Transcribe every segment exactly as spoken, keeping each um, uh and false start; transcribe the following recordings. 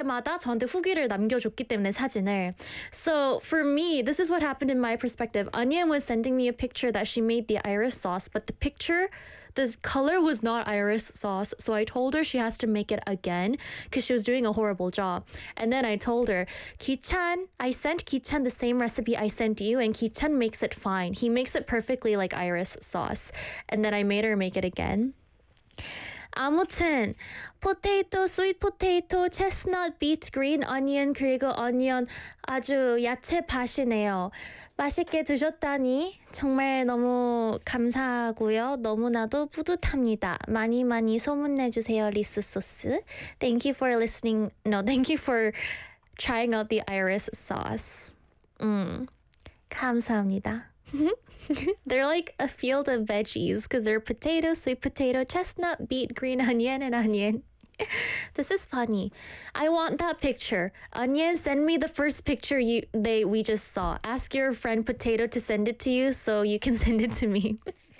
때마다 저한테 후기를 남겨줬기 때문에 사진을. So for me, this is what happened in my perspective. Onion was sending me a picture that she made the iris sauce, but the picture, the color was not iris sauce. So I told her she has to make it again because she was doing a horrible job. And then I told her, Ki-chan, I sent Ki-chan the same recipe I sent you, and Ki-chan makes it fine. He makes it perfectly like iris sauce. And then I made her make it again. 아무튼 포테이토, 스윗 포테이토, 체스넛, 비트, 그린 어니언 그리고 어니언 아주 야채 밭이네요. 맛있게 드셨다니 정말 너무 감사하고요. 너무나도 뿌듯합니다. 많이 많이 소문내주세요, 리스 소스. Thank you for listening. No, thank you for trying out the iris sauce. 음, 감사합니다. They're like a field of veggies because they're potato, sweet potato, chestnut, beet, green onion, and onion. This is funny. I want that picture. Onion, send me the first picture you they we just saw. Ask your friend Potato to send it to you so you can send it to me.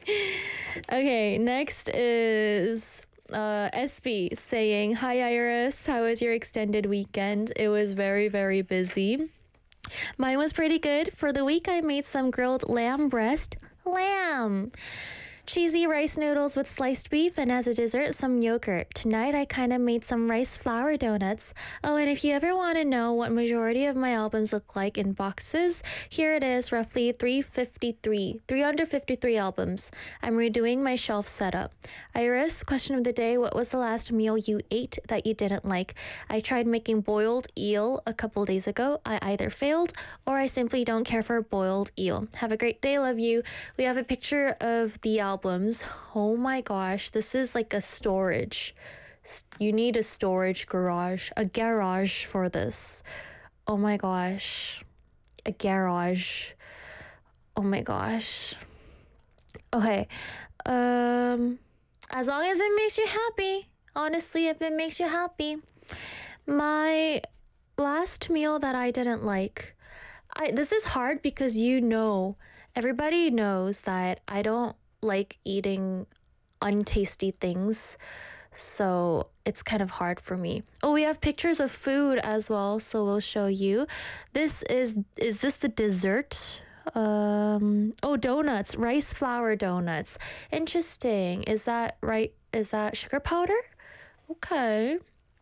Okay, next is uh, S B saying, "Hi Iris, how was your extended weekend? It was very, very busy. Mine was pretty good. For the week, I made some grilled lamb breast. Lamb! Cheesy rice noodles with sliced beef, and as a dessert, some yogurt. Tonight, I kind of made some rice flour donuts. Oh, and if you ever want to know what majority of my albums look like in boxes, here it is, roughly three fifty-three, three hundred fifty-three albums. I'm redoing my shelf setup. Iris, question of the day, what was the last meal you ate that you didn't like? I tried making boiled eel a couple days ago. I either failed or I simply don't care for boiled eel. Have a great day, love you." We have a picture of the albums. Oh my gosh, this is like a storage. You need a storage garage, a garage for this. Oh my gosh, a garage. Oh my gosh. Okay, um, as long as it makes you happy. Honestly, if it makes you happy. My last meal that I didn't like. I this is hard because you know, everybody knows that I don't like eating untasty things, so it's kind of hard for me. Oh, we have pictures of food as well, so we'll show you. This is is this the dessert? Um oh, donuts, rice flour donuts. Interesting. Is that right? Is that sugar powder? Okay.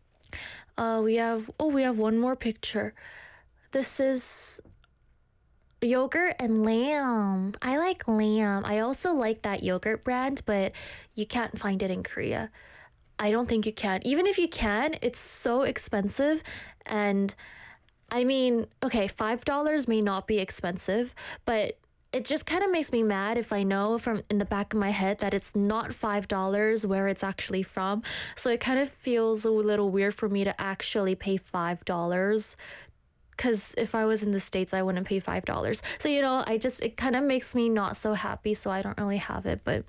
Uh we have oh we have one more picture. This is yogurt and lamb. I like lamb. I also like that yogurt brand, but you can't find it in Korea. I don't think you can. Even if you can, it's so expensive. And I mean, okay, five dollars may not be expensive, but it just kind of makes me mad if I know from in the back of my head that it's not five dollars where it's actually from. So it kind of feels a little weird for me to actually pay five dollars. Because if I was in the States, I wouldn't pay five dollars. So, you know, I just, it kind of makes me not so happy, so I don't really have it. But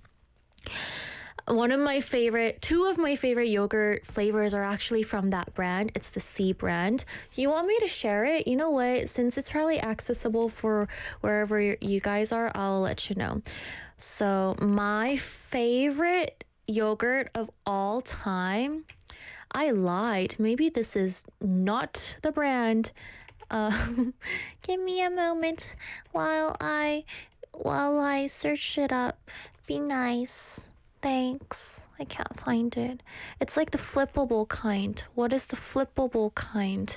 one of my favorite, two of my favorite yogurt flavors are actually from that brand. It's the C brand. You want me to share it? You know what? Since it's probably accessible for wherever you guys are, I'll let you know. So my favorite yogurt of all time, I lied. Maybe this is not the brand. Uh, give me a moment while I while I search it up. Be nice. Thanks. I can't find it. It's like the flippable kind. What is the flippable kind?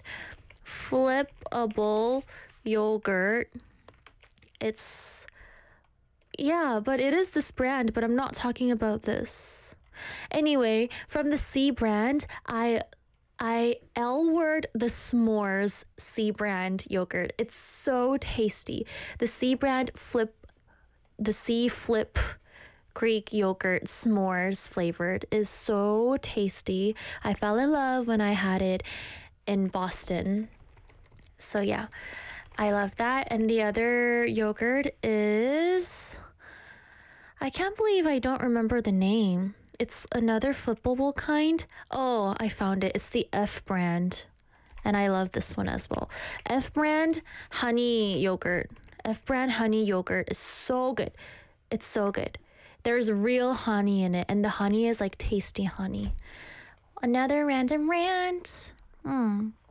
Flippable yogurt. It's yeah, but it is this brand, but I'm not talking about this. Anyway, from the C brand, I I L-word the s'mores C brand yogurt. It's so tasty. The C brand flip, the C flip Greek yogurt s'mores flavored is so tasty. I fell in love when I had it in Boston. So yeah, I love that. And the other yogurt is, I can't believe I don't remember the name. It's another flippable kind. Oh, I found it. It's the F brand. And I love this one as well. F brand honey yogurt. F brand honey yogurt is so good. It's so good. There's real honey in it, and the honey is like tasty honey. Another random rant. Hmm.